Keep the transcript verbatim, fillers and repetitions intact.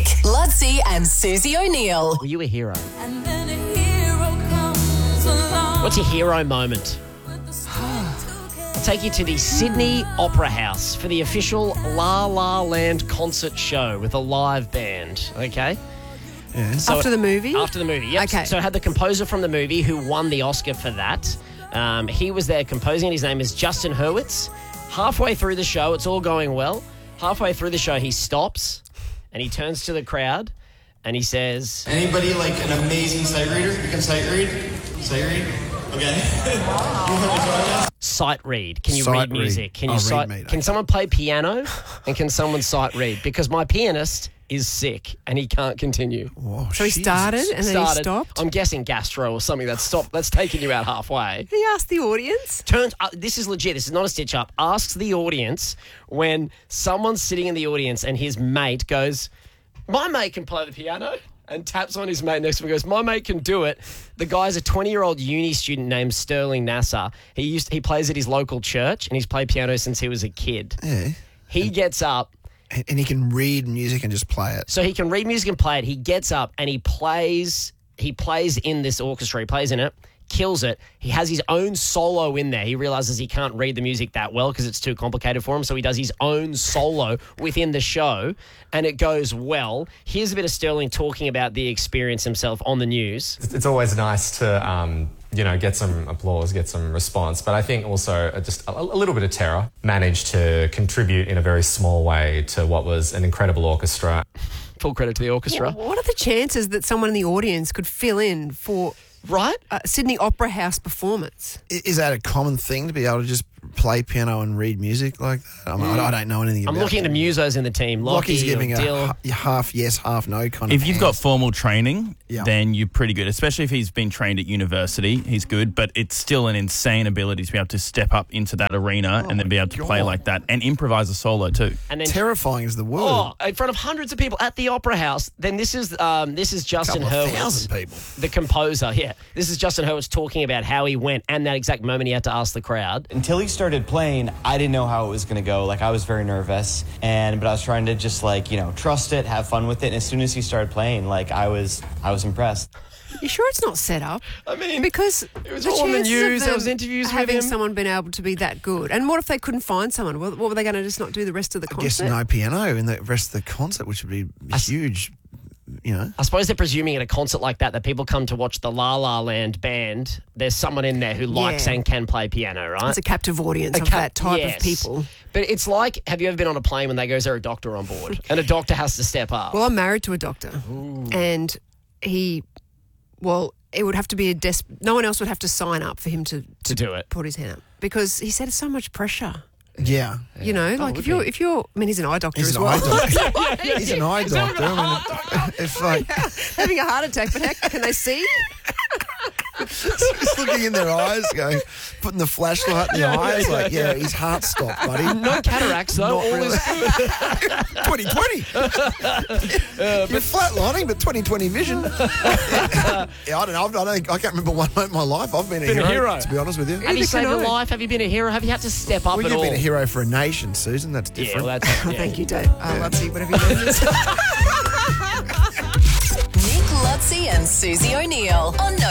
Nick, Ludsey and Susie O'Neill. Were you a hero? And then a hero comes along. What's your hero moment? I'll take you to the Sydney Opera House for the official La La Land concert show with a live band, okay? Yeah. So After the movie? After the movie, yep. Okay. So it had the composer from the movie who won the Oscar for that. Um, he was there composing it. His name is Justin Hurwitz. Halfway through the show, it's all going well. Halfway through the show, he stops and he turns to the crowd and he says... Anybody like an amazing sight reader? You can sight read? Sight read? Okay. Sight read. Can you Sight read read. music? Can Oh, you read sight? meter. Can someone play piano? And can someone sight read? Because my pianist is sick and he can't continue. Whoa, So he Jesus. started and then Started. he stopped. I'm guessing gastro or something that's stopped. That's taken you out halfway. He asked the audience. Turns. Uh, this is legit. This is not a stitch up. Asks the audience when someone's sitting in the audience and his mate goes, "My mate can play the piano." And taps on his mate next to him and goes, "My mate can do it." The guy's a twenty-year-old uni student named Sterling Nasser. He used he plays at his local church and he's played piano since he was a kid. Yeah. He gets up, And and he can read music and just play it. so he can read music and play it. He gets up and he plays. He plays in this orchestra. He plays in it, kills it. He has his own solo in there. He realizes he can't read the music that well because it's too complicated for him. So he does his own solo within the show, and it goes well. Here's a bit of Sterling talking about the experience himself on the news. It's always nice to, um, you know, get some applause, get some response. But I think also just a, a little bit of terror. Managed to contribute in a very small way to what was an incredible orchestra. Full credit to the orchestra. What are the chances that someone in the audience could fill in for Right? a Sydney Opera House performance? I- Is that a common thing to be able to just play piano and read music like that? I, mean, I don't know anything I'm about looking at the musos in the team. Lockie's Lockie, giving a Dill. ha- half yes, half no kind of If you've got answer. formal training, Yeah. then you're pretty good, especially if he's been trained at university. He's good, but it's still an insane ability to be able to step up into that arena and then be able to play God. like that and improvise a solo too. And then Terrifying is the word. Oh, in front of hundreds of people at the Opera House. Then this is um, this is Justin Couple of Hurwitz, thousand people. the composer. Yeah, this is Justin Hurwitz talking about how he went and that exact moment he had to ask the crowd. Until he started playing, I didn't know how it was going to go. Like, I was very nervous, and but I was trying to just, like, you know, trust it, have fun with it. And as soon as he started playing, like, I was I was impressed. You sure it's not set up? I mean, Because it was the all in the chances of news. There them was interviews with having him. someone been able to be that good. And what if they couldn't find someone? What, what were they going to just not do the rest of the I guess concert? no piano in the rest of the concert, which would be huge, you know. I suppose they're presuming at a concert like that that people come to watch the La La Land band. There's someone in there who likes Yeah. and can play piano, right? It's a captive audience A of cap- that type yes. of people. But it's like, have you ever been on a plane when they go, is there a doctor on board? And a doctor has to step up. Well, I'm married to a doctor, and he, well, it would have to be a des- no one else would have to sign up for him to, to do it. put his hand up because he said it's so much pressure. Yeah. You know, like if you're if you're, I mean, he's an eye doctor He's as an well. eye doctor. He's an eye doctor. I mean, it's like Having a heart attack, but how can they see? just looking in their eyes, going, putting the flashlight in the eyes, like, yeah, his heart stopped, buddy. No cataracts, though. Not All really. is twenty twenty. You're flatlining, but twenty twenty vision. yeah, I don't know. I don't think, I can't remember one moment in my life I've been a, Been a hero, hero. to be honest with you. Have you Neither saved can a I. life? Have you been a hero? Have you had to step up Well, at you've all? been a hero for a nation, Susan. That's Yeah, different. well, that's yeah. Thank you, Dave. Uh, Let's see, whatever your name is. Nick, Ludsey and Susie O'Neill on No